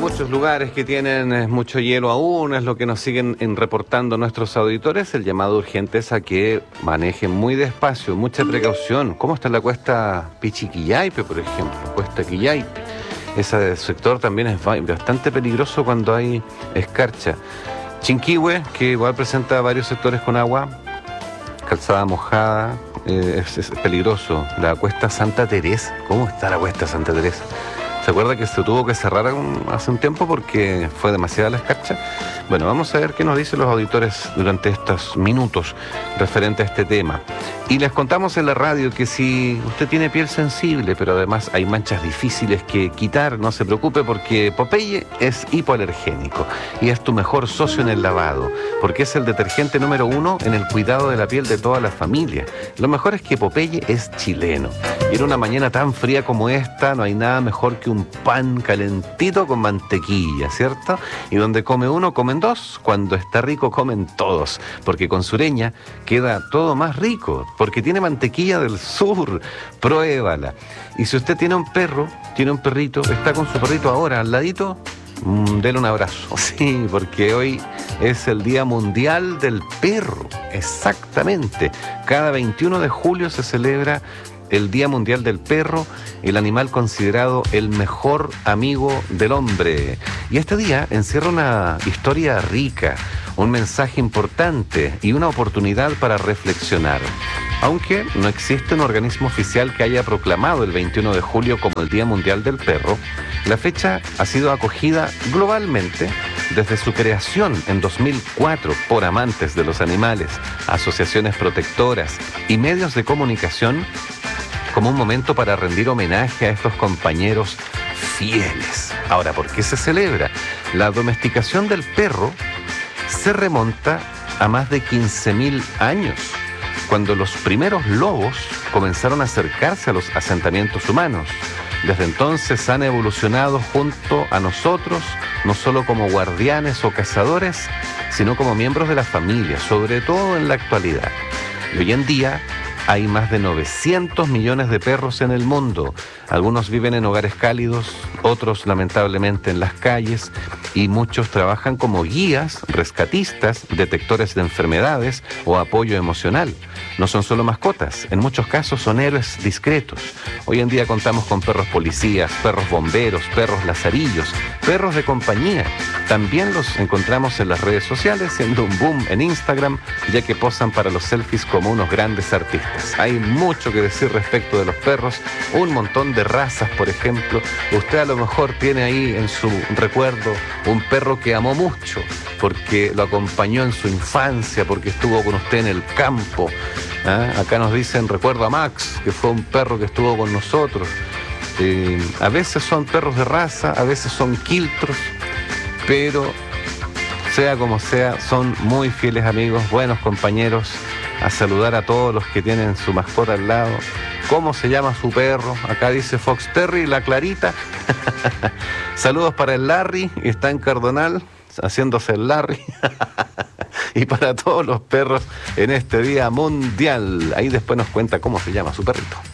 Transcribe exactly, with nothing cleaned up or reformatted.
muchos lugares que tienen eh, mucho hielo aún, es lo que nos siguen en reportando nuestros auditores. El llamado urgente es a que manejen muy despacio, mucha precaución. ¿Cómo está la cuesta Pichiquillaipe, por ejemplo? Cuesta Quillaipe. Ese sector también es bastante peligroso cuando hay escarcha. Chinquihue, que igual presenta varios sectores con agua, calzada mojada, eh, es, es peligroso. La cuesta Santa Teresa, ¿cómo está la cuesta Santa Teresa? ¿Se acuerda que se tuvo que cerrar un, hace un tiempo porque fue demasiada la escarcha? Bueno, vamos a ver qué nos dicen los auditores durante estos minutos referente a este tema. Y les contamos en la radio que si usted tiene piel sensible, pero además hay manchas difíciles que quitar, no se preocupe porque Popeye es hipoalergénico y es tu mejor socio en el lavado, porque es el detergente número uno en el cuidado de la piel de toda la familia. Lo mejor es que Popeye es chileno. Y en una mañana tan fría como esta, no hay nada mejor que un pan calentito con mantequilla, ¿cierto? Y donde come uno, comen dos. Cuando está rico, comen todos. Porque con Sureña queda todo más rico, porque tiene mantequilla del sur. Pruébala. Y si usted tiene un perro, tiene un perrito, está con su perrito ahora al ladito, mmm, denle un abrazo. Sí, porque hoy es el Día Mundial del Perro. Exactamente. Cada veintiuno de julio se celebra el Día Mundial del Perro, el animal considerado el mejor amigo del hombre. Y este día encierra una historia rica, un mensaje importante y una oportunidad para reflexionar. Aunque no existe un organismo oficial que haya proclamado el veintiuno de julio como el Día Mundial del Perro, la fecha ha sido acogida globalmente desde su creación en dos mil cuatro por amantes de los animales, asociaciones protectoras y medios de comunicación como un momento para rendir homenaje a estos compañeros fieles. Ahora, ¿por qué se celebra? La domesticación del perro se remonta a más de quince mil años, cuando los primeros lobos comenzaron a acercarse a los asentamientos humanos. Desde entonces han evolucionado junto a nosotros, no solo como guardianes o cazadores, sino como miembros de la familia, sobre todo en la actualidad. Y hoy en día hay más de novecientos millones de perros en el mundo. Algunos viven en hogares cálidos, otros lamentablemente en las calles, y muchos trabajan como guías, rescatistas, detectores de enfermedades o apoyo emocional. No son solo mascotas, en muchos casos son héroes discretos. Hoy en día contamos con perros policías, perros bomberos, perros lazarillos, perros de compañía. También los encontramos en las redes sociales, siendo un boom en Instagram, ya que posan para los selfies como unos grandes artistas. Hay mucho que decir respecto de los perros, un montón de razas, por ejemplo. Usted a lo mejor tiene ahí en su recuerdo un perro que amó mucho, porque lo acompañó en su infancia, porque estuvo con usted en el campo. ¿Ah? Acá nos dicen, recuerdo a Max, que fue un perro que estuvo con nosotros. Eh, a veces son perros de raza, a veces son quiltros, pero sea como sea, son muy fieles amigos, buenos compañeros. A saludar a todos los que tienen su mascota al lado. ¿Cómo se llama su perro? Acá dice Fox Terry, la Clarita. Saludos para el Larry, que está en Cardonal, haciéndose el Larry. Y para todos los perros en este Día Mundial. Ahí después nos cuenta cómo se llama su perrito.